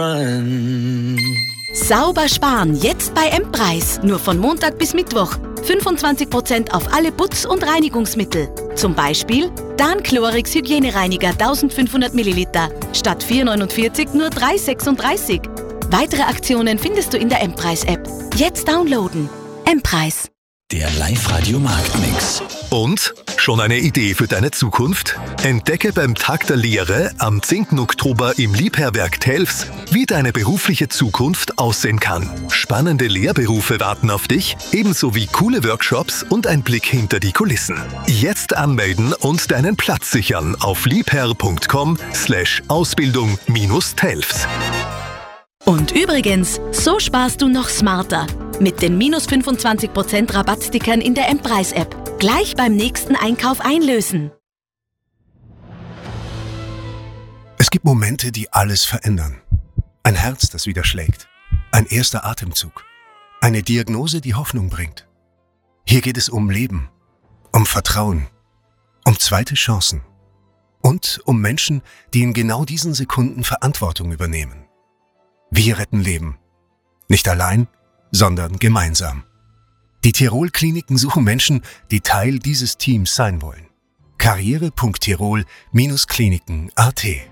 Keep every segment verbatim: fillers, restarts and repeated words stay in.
Sauber sparen, jetzt bei M-Preis. Nur von Montag bis Mittwoch. fünfundzwanzig Prozent auf alle Putz- und Reinigungsmittel. Zum Beispiel Dan Chlorix Hygienereiniger eintausendfünfhundert Milliliter. Statt vier neunundvierzig nur drei sechsunddreißig. Weitere Aktionen findest du in der M-Preis-App. Jetzt downloaden. M-Preis. Der Live-Radio-Marktmix. Und? Schon eine Idee für deine Zukunft? Entdecke beim Tag der Lehre am zehnten Oktober im Liebherberg Telfs, wie deine berufliche Zukunft aussehen kann. Spannende Lehrberufe warten auf dich, ebenso wie coole Workshops und ein Blick hinter die Kulissen. Jetzt anmelden und deinen Platz sichern auf liebherr.com slash Ausbildung minus Telfs. Und übrigens, so sparst du noch smarter. Mit den minus fünfundzwanzig Prozent Rabattstickern in der M-Preis-App. Gleich beim nächsten Einkauf einlösen. Es gibt Momente, die alles verändern. Ein Herz, das wieder schlägt. Ein erster Atemzug. Eine Diagnose, die Hoffnung bringt. Hier geht es um Leben, um Vertrauen, um zweite Chancen und um Menschen, die in genau diesen Sekunden Verantwortung übernehmen. Wir retten Leben. Nicht allein, sondern gemeinsam. Die Tirol-Kliniken suchen Menschen, die Teil dieses Teams sein wollen. karriere punkt tirol Kliniken punkt a t.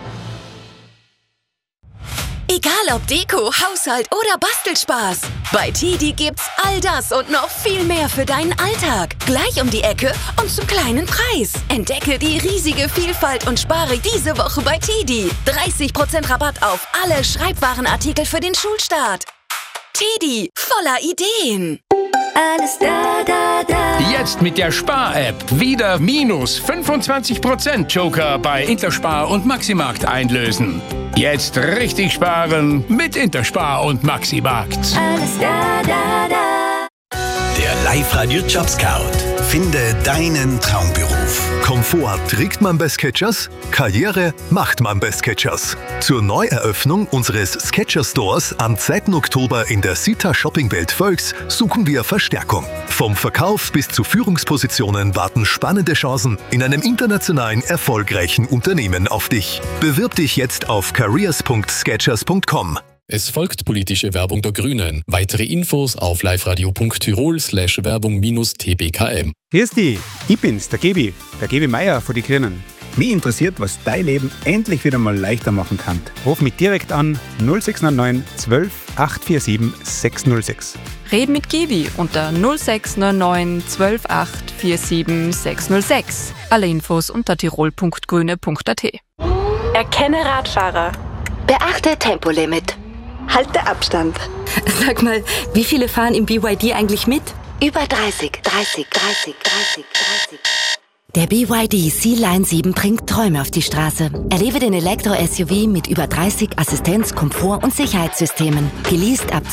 Egal ob Deko, Haushalt oder Bastelspaß. Bei Tidi gibt's all das und noch viel mehr für deinen Alltag. Gleich um die Ecke und zum kleinen Preis. Entdecke die riesige Vielfalt und spare diese Woche bei Tidi. dreißig Prozent Rabatt auf alle Schreibwarenartikel für den Schulstart. Tidi, voller Ideen. Alles da, da, da. Jetzt mit der Spar-App wieder minus fünfundzwanzig Prozent Joker bei Interspar und Maximarkt einlösen. Jetzt richtig sparen mit Interspar und Maximarkt. Alles da, da, da. Der Live-Radio Job Scout. Finde deinen Traumberuf. Komfort trägt man bei Skechers, Karriere macht man bei Skechers. Zur Neueröffnung unseres Skechers Stores am zweiten Oktober in der Sita Shoppingwelt Völks suchen wir Verstärkung. Vom Verkauf bis zu Führungspositionen warten spannende Chancen in einem internationalen erfolgreichen Unternehmen auf dich. Bewirb dich jetzt auf careers punkt skechers punkt com. Es folgt politische Werbung der Grünen. Weitere Infos auf liveradio punkt tirol slash Werbung minus T B K M. Grüß dich, ich bin's, der Gebi, der Gebi Meier von die Grünen. Mich interessiert, was dein Leben endlich wieder mal leichter machen kann. Ruf mich direkt an null sechs neun neun zwölf acht vier sieben sechs null sechs. Red mit Gebi unter null sechs neun neun zwölf acht vier sieben sechs null sechs. Alle Infos unter tirol punkt grüne punkt a t. Erkenne Radfahrer. Beachte Tempolimit. Halte Abstand. Sag mal, wie viele fahren im B Y D eigentlich mit? Über dreißig, dreißig, dreißig, dreißig, dreißig. Der B Y D C-Line sieben bringt Träume auf die Straße. Erlebe den Elektro-S U V mit über dreißig Assistenz-, Komfort- und Sicherheitssystemen. Geleast ab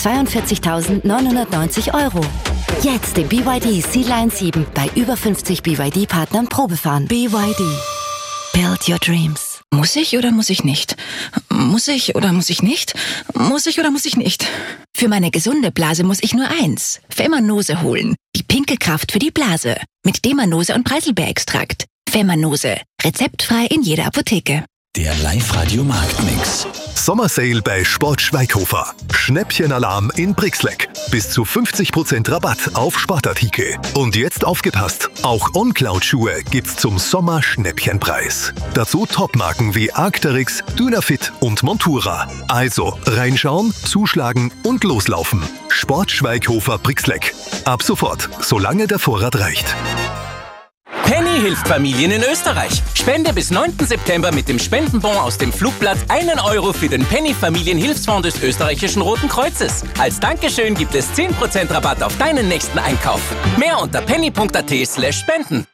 zweiundvierzigtausendneunhundertneunzig Euro. Jetzt den B Y D C-Line sieben bei über fünfzig B Y D-Partnern Probefahren. B Y D. Build your dreams. Muss ich oder muss ich nicht? Muss ich oder muss ich nicht? Muss ich oder muss ich nicht? Für meine gesunde Blase muss ich nur eins. Femanose holen. Die pinke Kraft für die Blase. Mit Demanose und Preiselbeerextrakt. Femanose. Rezeptfrei in jeder Apotheke. Der Live-Radio-Marktmix. Sommersale bei Sport Schweighofer. Schnäppchenalarm in Brixleck. Bis zu fünfzig Prozent Rabatt auf Sportartikel. Und jetzt aufgepasst, auch OnCloud-Schuhe gibt's zum Sommer-Schnäppchenpreis. Dazu Topmarken wie Arc'teryx, Dynafit und Montura. Also reinschauen, zuschlagen und loslaufen. Sport Schweighofer Brixleck. Ab sofort, solange der Vorrat reicht. Penny hilft Familien in Österreich. Spende bis neunten September mit dem Spendenbon aus dem Flugplatz einen Euro für den Penny Familienhilfsfonds des österreichischen Roten Kreuzes. Als Dankeschön gibt es zehn Prozent Rabatt auf deinen nächsten Einkauf. Mehr unter penny punkt a t slash spenden.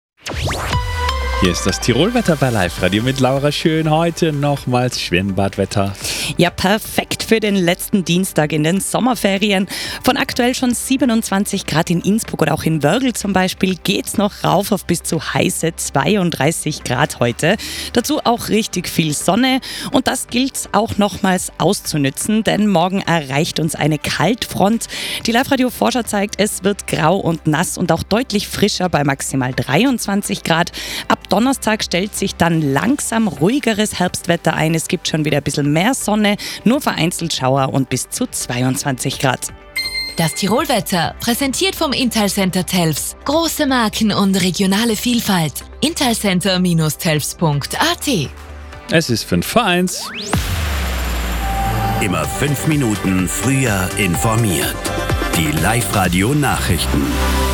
Hier ist das Tirolwetter bei Live Radio mit Laura Schön. Heute nochmals Schwimmbadwetter. Ja, perfekt für den letzten Dienstag in den Sommerferien. Von aktuell schon siebenundzwanzig Grad in Innsbruck oder auch in Wörgl zum Beispiel geht's noch rauf auf bis zu heiße zweiunddreißig Grad heute. Dazu auch richtig viel Sonne und das gilt auch nochmals auszunützen, denn morgen erreicht uns eine Kaltfront. Die Live-Radio-Forscher zeigt, es wird grau und nass und auch deutlich frischer bei maximal dreiundzwanzig Grad. Ab Donnerstag stellt sich dann langsam ruhigeres Herbstwetter ein. Es gibt schon wieder ein bisschen mehr Sonne, nur vereinzelt Schauer und bis zu zweiundzwanzig Grad. Das Tirolwetter, präsentiert vom Italcenter Telfs. Große Marken und regionale Vielfalt. italcenter Telfs punkt a t. Es ist fünf vor eins. Immer fünf Minuten früher informiert. Die Live-Radio-Nachrichten.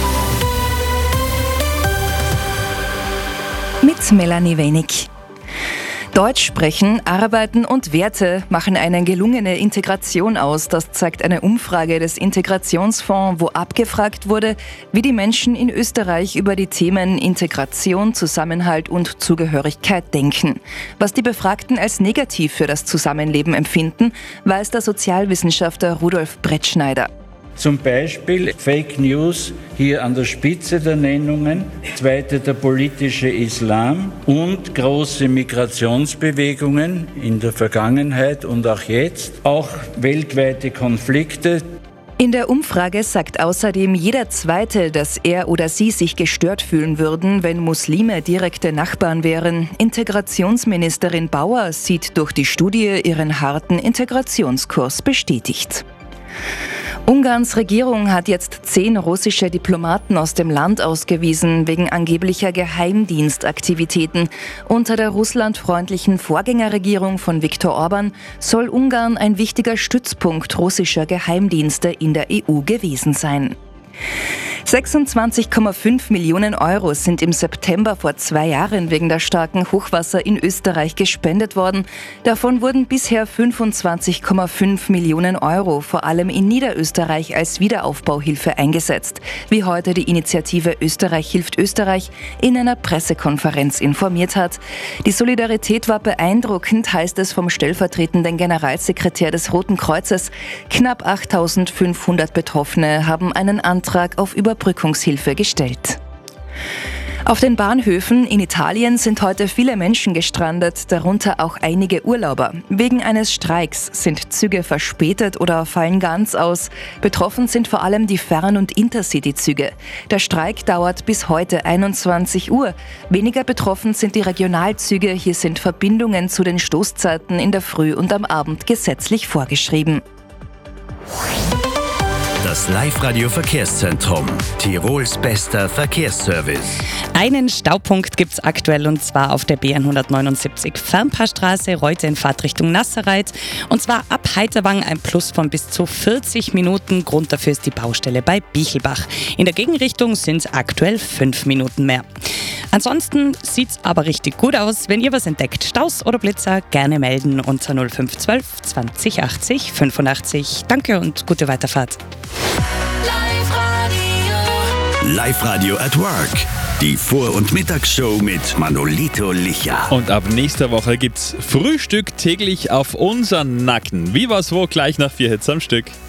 Mit Melanie Wenig. Deutsch sprechen, arbeiten und Werte machen eine gelungene Integration aus. Das zeigt eine Umfrage des Integrationsfonds, wo abgefragt wurde, wie die Menschen in Österreich über die Themen Integration, Zusammenhalt und Zugehörigkeit denken. Was die Befragten als negativ für das Zusammenleben empfinden, weiß der Sozialwissenschaftler Rudolf Brettschneider. Zum Beispiel Fake News hier an der Spitze der Nennungen, zweite der politische Islam und große Migrationsbewegungen in der Vergangenheit und auch jetzt, auch weltweite Konflikte. In der Umfrage sagt außerdem jeder Zweite, dass er oder sie sich gestört fühlen würden, wenn Muslime direkte Nachbarn wären. Integrationsministerin Bauer sieht durch die Studie ihren harten Integrationskurs bestätigt. Ungarns Regierung hat jetzt zehn russische Diplomaten aus dem Land ausgewiesen, wegen angeblicher Geheimdienstaktivitäten. Unter der russlandfreundlichen Vorgängerregierung von Viktor Orban soll Ungarn ein wichtiger Stützpunkt russischer Geheimdienste in der E U gewesen sein. sechsundzwanzig Komma fünf Millionen Euro sind im September vor zwei Jahren wegen der starken Hochwasser in Österreich gespendet worden. Davon wurden bisher fünfundzwanzig Komma fünf Millionen Euro vor allem in Niederösterreich als Wiederaufbauhilfe eingesetzt, wie heute die Initiative Österreich hilft Österreich in einer Pressekonferenz informiert hat. Die Solidarität war beeindruckend, heißt es vom stellvertretenden Generalsekretär des Roten Kreuzes. Knapp achttausendfünfhundert Betroffene haben einen Antrag auf Überbrückungshilfe gestellt. Auf den Bahnhöfen in Italien sind heute viele Menschen gestrandet, darunter auch einige Urlauber. Wegen eines Streiks sind Züge verspätet oder fallen ganz aus. Betroffen sind vor allem die Fern- und Intercity-Züge. Der Streik dauert bis heute einundzwanzig Uhr. Weniger betroffen sind die Regionalzüge. Hier sind Verbindungen zu den Stoßzeiten in der Früh und am Abend gesetzlich vorgeschrieben. Das Live-Radio-Verkehrszentrum. Tirols bester Verkehrsservice. Einen Staupunkt gibt es aktuell und zwar auf der B hundertneunundsiebzig Fernpaarstraße, Reute in Fahrtrichtung Nasserreit. Und zwar ab Heiterwang ein Plus von bis zu vierzig Minuten. Grund dafür ist die Baustelle bei Bichelbach. In der Gegenrichtung sind es aktuell fünf Minuten mehr. Ansonsten sieht es aber richtig gut aus. Wenn ihr was entdeckt, Staus oder Blitzer, gerne melden unter null fünf eins zwei zwanzig achtzig fünfundachtzig. Danke und gute Weiterfahrt. Live-Radio at Work. Die Vor- und Mittagsshow mit Manolito Licha. Und ab nächster Woche gibt's Frühstück täglich auf unseren Nacken. Wie war's wo? Gleich nach vier Hits am Stück.